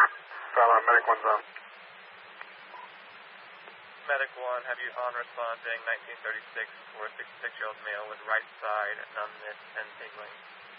Medic 1's on. Medic 1, have you on responding 1936 for a 66-year-old male with right side numbness and tingling?